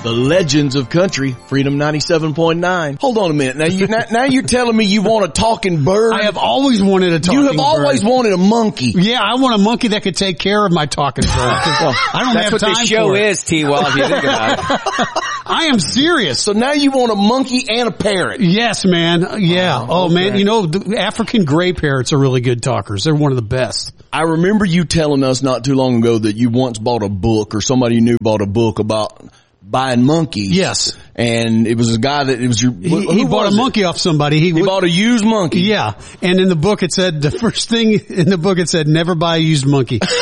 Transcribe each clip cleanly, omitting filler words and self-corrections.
The legends of country, Freedom 97.9. Hold on a minute. Now you're telling me you want a talking bird? I have always wanted a talking bird. You have always wanted a monkey. Yeah, I want a monkey that could take care of my talking bird. Well, I don't have time for it. That's what this show is, T-Wall, if you think about it. I am serious. So now you want a monkey and a parrot? Yes, man. Yeah. Oh, okay. Man. You know, the African gray parrots are really good talkers. They're one of the best. I remember you telling us not too long ago that you once bought a book, or somebody you knew bought a book about buying monkeys. Yes. And it was a guy that, it was your, he bought a monkey off somebody. He bought a used monkey. Yeah. And in the book it said, the first thing in the book it said, never buy a used monkey. which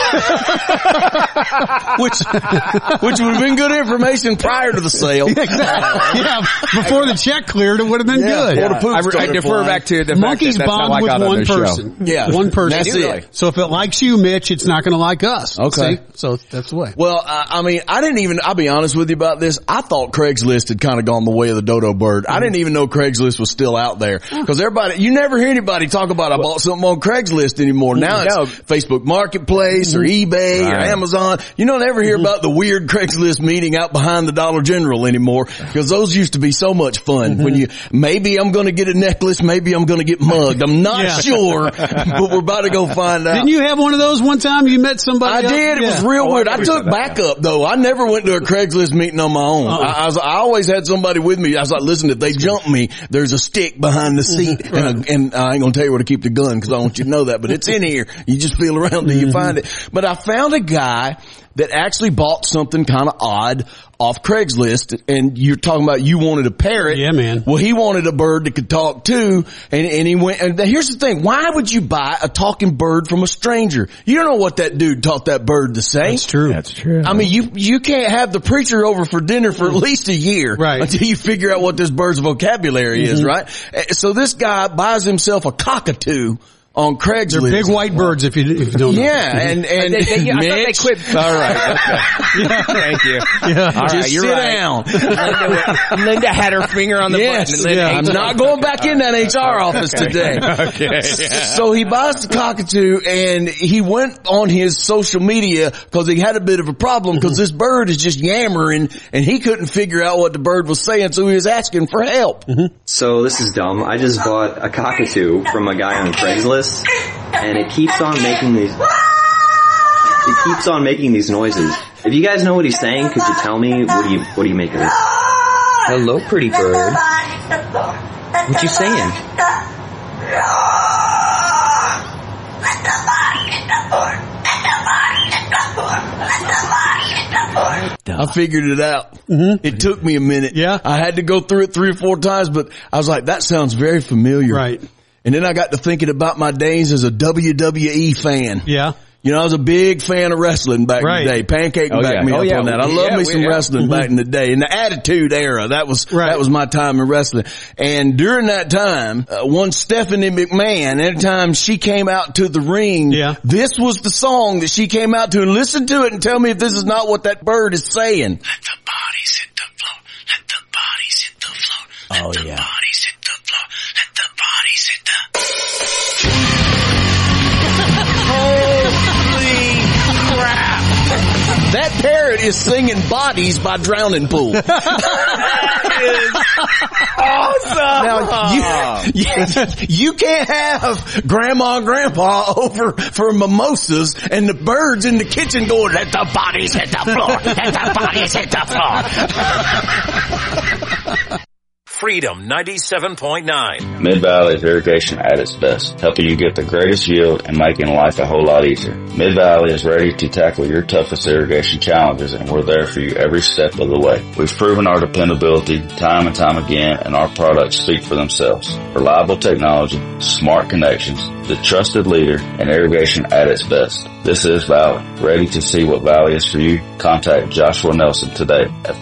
would have been good information prior to the sale. Exactly. Yeah. Before the check cleared, it would have been good. I defer back to the monkeys fact that bond with one person. Yeah. One person. That's it. So if it likes you, Mitch, it's not going to like us. Okay. See? So that's the way. Well, I mean, I'll be honest with you about this. I thought Craigslist had kind of gone the way of the dodo bird. I didn't even know Craigslist was still out there. Because you never hear anybody talk about I bought something on Craigslist anymore. Now it's Facebook Marketplace or eBay or Amazon. You don't ever hear about the weird Craigslist meeting out behind the Dollar General anymore. Because those used to be so much fun. When maybe I'm going to get a necklace, maybe I'm going to get mugged. I'm not sure, but we're about to go find out. Didn't you have one of those one time? You met somebody? I did. It was real weird. I took backup though. I never went to a Craigslist meeting on my own. I always had somebody with me. I was like, listen, if they jump me, there's a stick behind the seat, and I ain't gonna tell you where to keep the gun because I want you to know that, but it's in here. You just feel around till you find it. But I found a guy that actually bought something kind of odd off Craigslist, and you're talking about you wanted a parrot. Yeah, man. Well, he wanted a bird that could talk too, and he went, and here's the thing, why would you buy a talking bird from a stranger? You don't know what that dude taught that bird to say. That's true. That's true. I mean, you can't have the preacher over for dinner for at least a year. Right. Until you figure out what this bird's vocabulary is, right? So this guy buys himself a cockatoo on Craigslist. They're big white birds if you don't know. Yeah, and I thought they quit. All right. Okay. Thank you. Yeah. All right, just you're sit right. down. Linda had her finger on the button. I'm not going back in that HR office today. Okay. So he buys the cockatoo, and he went on his social media because he had a bit of a problem because this bird is just yammering, and he couldn't figure out what the bird was saying, so he was asking for help. So this is dumb. I just bought a cockatoo from a guy on Craigslist, and it keeps on making these noises. If you guys know what he's saying, could you tell me what do you make of it? Hello, pretty bird. What you saying? I figured it out. It took me a minute. Yeah. I had to go through it 3 or 4 times, but I was like, that sounds very familiar. Right. And then I got to thinking about my days as a WWE fan. Yeah. You know, I was a big fan of wrestling back in the day. Pancake backed me up on that. I love me some wrestling back in the day. In the Attitude Era, that was my time in wrestling. And during that time, one Stephanie McMahon, anytime she came out to the ring, this was the song that she came out to. And listen to it and tell me if this is not what that bird is saying. Let the bodies hit the floor. Let the bodies hit the floor. Let the bodies hit the floor. Let the bodies hit the... That parrot is singing Bodies by Drowning Pool. That is awesome. Now, you can't have grandma and grandpa over for mimosas and the birds in the kitchen going, let the bodies hit the floor. Let the bodies hit the floor. Freedom 97.9. Mid-Valley is irrigation at its best, helping you get the greatest yield and making life a whole lot easier. Mid-Valley is ready to tackle your toughest irrigation challenges, and we're there for you every step of the way. We've proven our dependability time and time again, and our products speak for themselves. Reliable technology, smart connections, the trusted leader in irrigation at its best. This is Valley. Ready to see what Valley is for you? Contact Joshua Nelson today at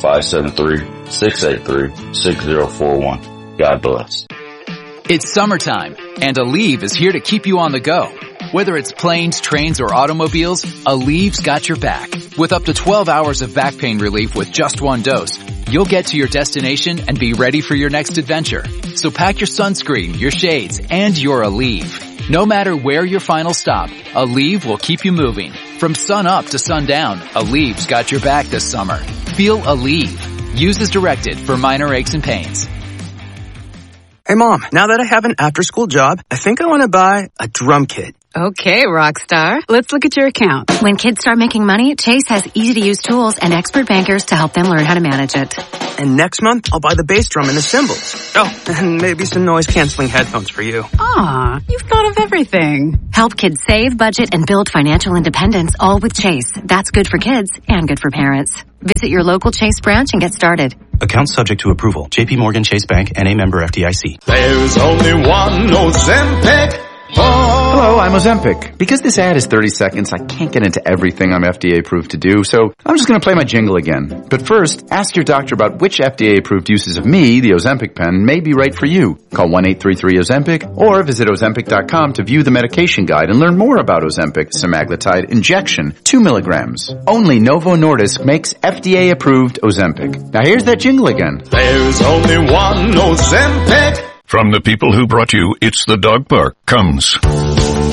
573-683-6041. God bless. It's summertime, and Aleve is here to keep you on the go. Whether it's planes, trains, or automobiles, Aleve's got your back. With up to 12 hours of back pain relief with just one dose, you'll get to your destination and be ready for your next adventure. So pack your sunscreen, your shades, and your Aleve. No matter where your final stop, Aleve will keep you moving. From sun up to sundown, Aleve's got your back this summer. Feel Aleve. Use as directed for minor aches and pains. Hey Mom, now that I have an after-school job, I think I want to buy a drum kit. Okay, Rockstar. Let's look at your account. When kids start making money, Chase has easy-to-use tools and expert bankers to help them learn how to manage it. And next month, I'll buy the bass drum and the cymbals. Oh, and maybe some noise-canceling headphones for you. Aw, you've thought of everything. Help kids save, budget, and build financial independence, all with Chase. That's good for kids and good for parents. Visit your local Chase branch and get started. Account subject to approval. J.P. Morgan Chase Bank, N.A. member FDIC. There's only one Ozempic. Hello, I'm Ozempic. Because this ad is 30 seconds, I can't get into everything I'm FDA approved to do, so I'm just going to play my jingle again. But first, ask your doctor about which FDA approved uses of me, the Ozempic pen, may be right for you. Call 1-833-OZEMPIC or visit Ozempic.com to view the medication guide and learn more about Ozempic semaglutide injection, 2 milligrams. Only Novo Nordisk makes FDA approved Ozempic. Now here's that jingle again. There's only one Ozempic. From the people who brought you It's the Dog Park comes